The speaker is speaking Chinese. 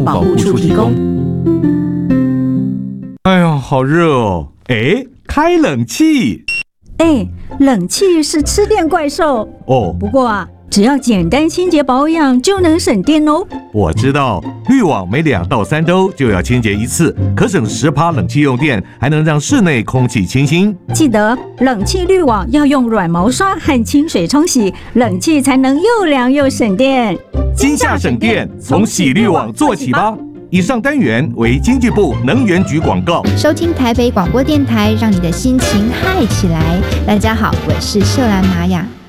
保护处提供。 哎呦，好热哦！哎，开冷气。 冷气是吃电怪兽哦。 不过啊，只要简单清洁保养就能省电哦。 我知道，滤网每2到3周就要清洁一次，可省10%冷气用电，还能让室内空气清新。 记得冷气滤网要用软毛刷和清水冲洗，冷气才能又凉又省电。 今夏省电，从洗滤网做起吧。以上单元为经济部能源局广告。 收听台北广播电台，让你的心情嗨起来。大家好，我是秀兰玛雅。